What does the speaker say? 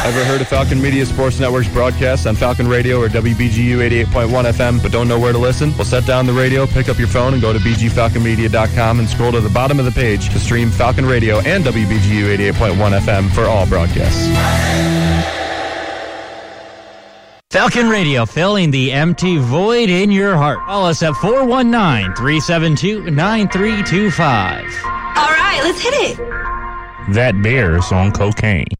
Ever heard of Falcon Media Sports Network's broadcast on Falcon Radio or WBGU 88.1 FM but don't know where to listen? Well, set down the radio, pick up your phone, and go to bgfalconmedia.com and scroll to the bottom of the page to stream Falcon Radio and WBGU 88.1 FM for all broadcasts. Falcon Radio, filling the empty void in your heart. Call us at 419-372-9325. All right, let's hit it. That bear's on cocaine.